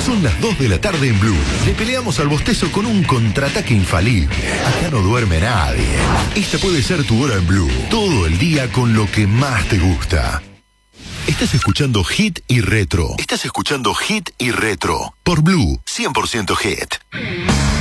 Son las 2 de la tarde en Blue. Le peleamos al bostezo con un contraataque infalible. Acá no duerme nadie. Esta puede ser tu hora en Blue. Todo el día con lo que más te gusta. Estás escuchando Hit y Retro. Estás escuchando Hit y Retro. Por Blue, 100% Hit.